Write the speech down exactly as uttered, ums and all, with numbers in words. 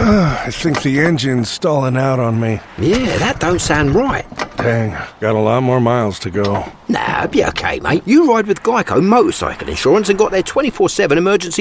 I think the engine's stalling out on me. Yeah, that don't sound right. Dang, got a lot more miles to go. Nah, be okay, mate. You ride with Geico Motorcycle Insurance and got their twenty-four seven emergency